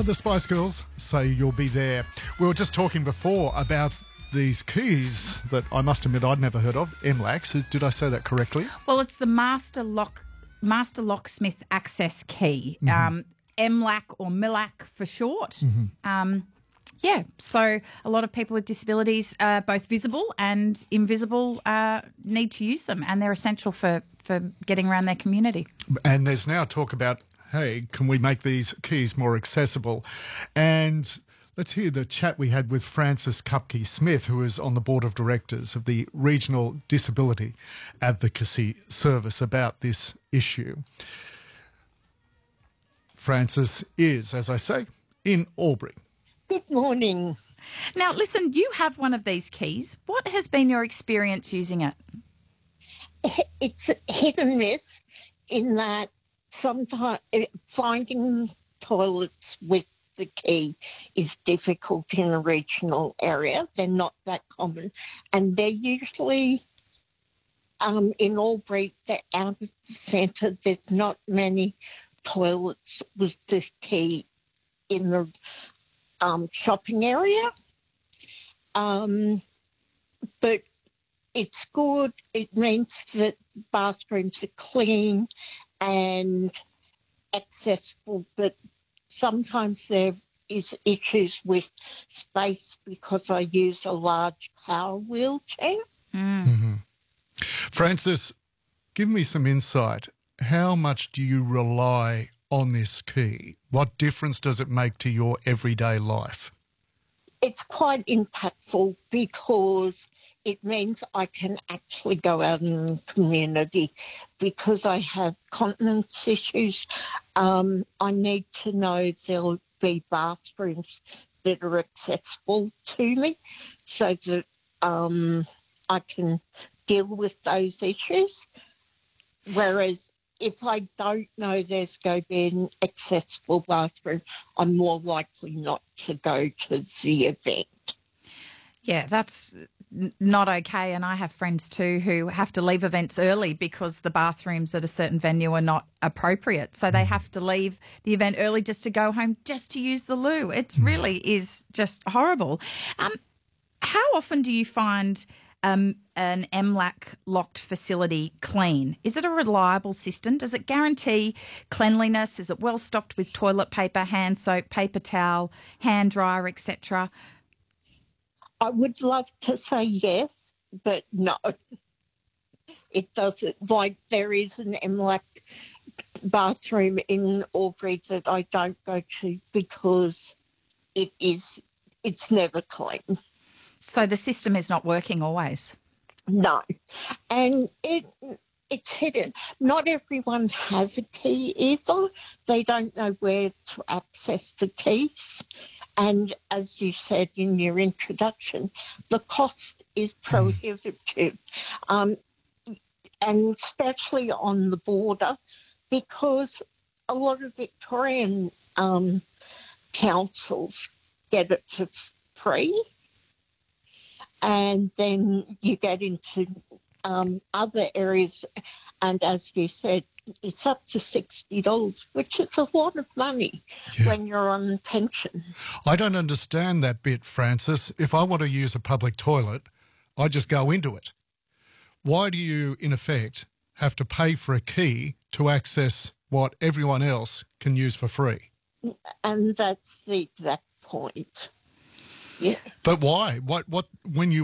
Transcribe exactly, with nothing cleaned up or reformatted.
Uh, the Spice Girls say you'll be there. We were just talking before about these keys that I must admit I'd never heard of. M LACs. Did I say that correctly? Well, it's the Master Lock Master Locksmith Access Key. Mm-hmm. Um, M LAC or M L A C for short. Mm-hmm. Um, yeah, so a lot of people with disabilities, uh, both visible and invisible, uh, need to use them, and they're essential for, for getting around their community. And there's now talk about, hey, can we make these keys more accessible? And let's hear the chat we had with Frances Kupke Smith, who is on the board of directors of the Regional Disability Advocacy Service, about this issue. Frances is, as I say, in Albury. Good morning. Now, listen, you have one of these keys. What has been your experience using it? It's hit and miss in that sometimes finding toilets with the key is difficult in a regional area. They're not that common, and they're usually um, in Albury, they're out of the centre. There's not many toilets with this key in the um, shopping area. Um, but it's good. It means that bathrooms are clean and accessible, but sometimes there is issues with space because I use a large power wheelchair. Mm. Mm-hmm. Frances, give me some insight. How much do you rely on this key? What difference does it make to your everyday life? It's quite impactful because it means I can actually go out in the community. Because I have continence issues, um, I need to know there'll be bathrooms that are accessible to me so that um, I can deal with those issues. Whereas if I don't know there's going to be an accessible bathroom, I'm more likely not to go to the event. Yeah, that's not okay. And I have friends too who have to leave events early because the bathrooms at a certain venue are not appropriate. So they have to leave the event early just to go home, just to use the loo. It really is just horrible. Um, how often do you find um, an M LAC locked facility clean? Is it a reliable system? Does it guarantee cleanliness? Is it well stocked with toilet paper, hand soap, paper towel, hand dryer, et cetera? I would love to say yes, but no. It doesn't. Like, there is an M LAC bathroom in Albury that I don't go to because it is, it's never clean. So the system is not working always? No. And it it's hidden. Not everyone has a key either. They don't know where to access the keys. And as you said in your introduction, the cost is prohibitive, um, and especially on the border, because a lot of Victorian um, councils get it for free, and then you get into um, other areas, and as you said, it's up to sixty dollars, which is a lot of money yeah. when you're on pension. I don't understand that bit, Frances. If I want to use a public toilet, I just go into it. Why do you, in effect, have to pay for a key to access what everyone else can use for free? And that's the exact point. Yeah. But why? What? What? When you